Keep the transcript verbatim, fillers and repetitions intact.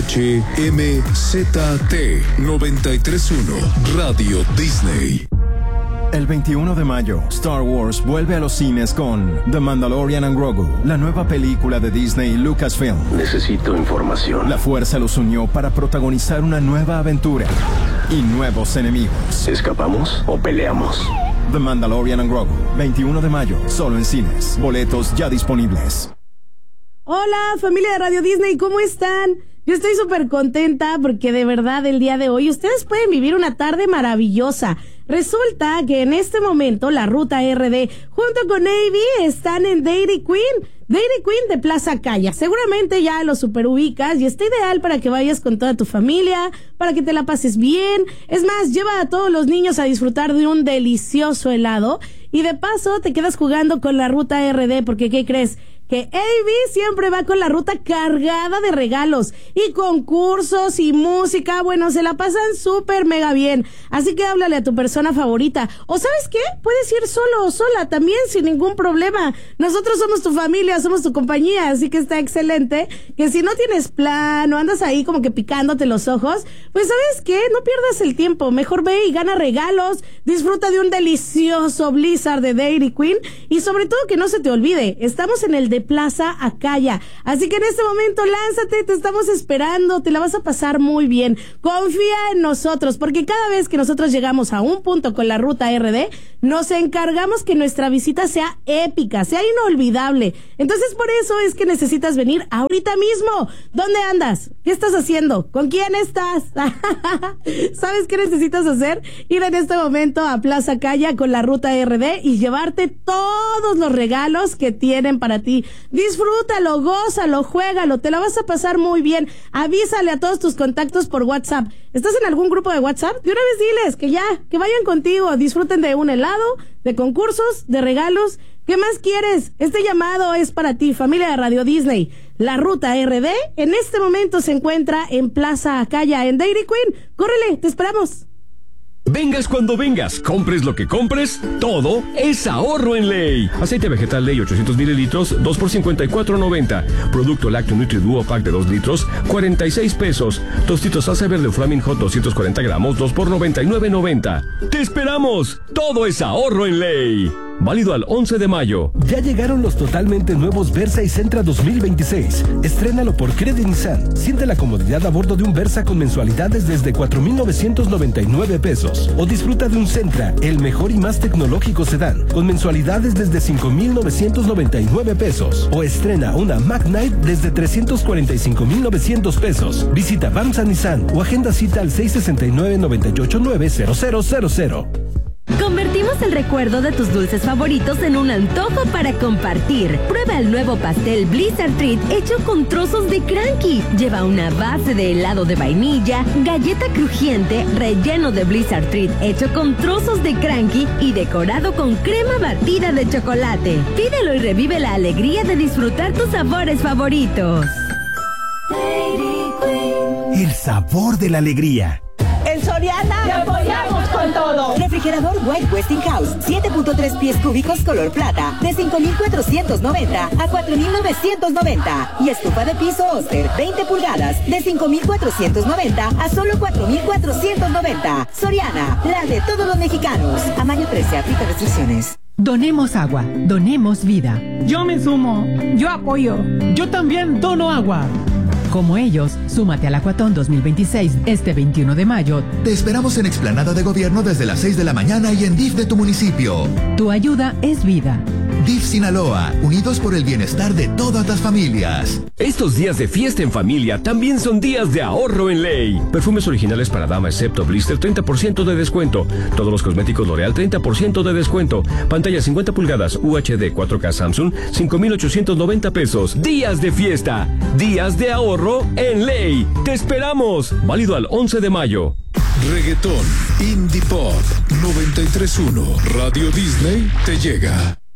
H M Z T noventa y tres punto uno Radio Disney. El veintiuno de mayo, Star Wars vuelve a los cines con The Mandalorian and Grogu, la nueva película de Disney y Lucasfilm. Necesito información. La fuerza los unió para protagonizar una nueva aventura y nuevos enemigos. ¿Escapamos o peleamos? The Mandalorian and Grogu, veintiuno de mayo, solo en cines. Boletos ya disponibles. Hola, familia de Radio Disney, ¿cómo están? Yo estoy súper contenta porque de verdad el día de hoy ustedes pueden vivir una tarde maravillosa. Resulta que en este momento la Ruta R D junto con Navy están en Dairy Queen. Dairy Queen de Plaza Calla. Seguramente ya lo super ubicas y está ideal para que vayas con toda tu familia, para que te la pases bien. Es más, lleva a todos los niños a disfrutar de un delicioso helado y de paso te quedas jugando con la Ruta R D porque ¿qué crees? Que A B siempre va con la ruta cargada de regalos y concursos y música. Bueno, se la pasan súper mega bien. Así que háblale a tu persona favorita. O ¿sabes qué? Puedes ir solo o sola también sin ningún problema. Nosotros somos tu familia, somos tu compañía. Así que está excelente que si no tienes plan o andas ahí como que picándote los ojos, pues ¿sabes qué? No pierdas el tiempo. Mejor ve y gana regalos. Disfruta de un delicioso Blizzard de Dairy Queen. Y sobre todo que no se te olvide, estamos en el de Plaza Acaya. Así que en este momento lánzate, te estamos esperando, te la vas a pasar muy bien. Confía en nosotros, porque cada vez que nosotros llegamos a un punto con la Ruta R D, nos encargamos que nuestra visita sea épica, sea inolvidable. Entonces por eso es que necesitas venir ahorita mismo. ¿Dónde andas? ¿Qué estás haciendo? ¿Con quién estás? ¿Sabes qué necesitas hacer? Ir en este momento a Plaza Acaya con la Ruta R D y llevarte todos los regalos que tienen para ti. Disfrútalo, gózalo, juégalo, te la vas a pasar muy bien. Avísale a todos tus contactos por WhatsApp. ¿Estás en algún grupo de WhatsApp? De una vez diles que ya, que vayan contigo, disfruten de un helado, de concursos, de regalos. ¿Qué más quieres? Este llamado es para ti, familia de Radio Disney. La Ruta R D en este momento se encuentra en Plaza Acaya, en Dairy Queen. Córrele, te esperamos. Vengas cuando vengas, compres lo que compres, todo es ahorro en Ley. Aceite vegetal Ley ochocientos mililitros, dos por cincuenta y cuatro noventa. Producto lácteo Nutri Duo Pack de dos litros, cuarenta y seis pesos. Tostitos salsa verde Flaming Hot doscientos cuarenta gramos, dos por noventa y nueve noventa. ¡Te esperamos! Todo es ahorro en Ley. Válido al once de mayo. Ya llegaron los totalmente nuevos Versa y Sentra dos mil veintiséis. Estrénalo por Credit Nissan. Siente la comodidad a bordo de un Versa con mensualidades desde cuatro mil novecientos noventa y nueve pesos. O disfruta de un Sentra, el mejor y más tecnológico sedán, con mensualidades desde cinco mil novecientos noventa y nueve pesos. O estrena una Mac Knight desde trescientos cuarenta y cinco mil novecientos pesos. Visita Bamsa Nissan o agenda cita al seis seis nueve, nueve ocho nueve, cero cero cero cero. Convertimos el recuerdo de tus dulces favoritos en un antojo para compartir. Prueba el nuevo pastel Blizzard Treat hecho con trozos de cranky. Lleva una base de helado de vainilla, galleta crujiente, relleno de Blizzard Treat hecho con trozos de cranky y decorado con crema batida de chocolate. Pídelo y revive la alegría de disfrutar tus sabores favoritos. El sabor de la alegría. En Soriana te apoyamos con todo. Refrigerador White Westinghouse, siete punto tres pies cúbicos color plata, de cinco mil cuatrocientos noventa a cuatro mil novecientos noventa. Y estufa de piso Oster, veinte pulgadas, de cinco mil cuatrocientos noventa a solo cuatro mil cuatrocientos noventa. Soriana, la de todos los mexicanos. A mayo trece, aplica restricciones. Donemos agua, donemos vida. Yo me sumo, yo apoyo. Yo también dono agua. Como ellos, súmate al Aquatón dos mil veintiséis este veintiuno de mayo. Te esperamos en Explanada de Gobierno desde las seis de la mañana y en D I F de tu municipio. Tu ayuda es vida. D I F Sinaloa, unidos por el bienestar de todas las familias. Estos días de fiesta en familia también son días de ahorro en Ley. Perfumes originales para dama excepto Blister, treinta por ciento de descuento. Todos los cosméticos L'Oreal, treinta por ciento de descuento. Pantalla cincuenta pulgadas U H D cuatro K Samsung, cinco mil ochocientos noventa pesos. Días de fiesta, días de ahorro en Ley. ¡Te esperamos! Válido al once de mayo. Reggaetón, Indie Pop, noventa y tres punto uno Radio Disney te llega.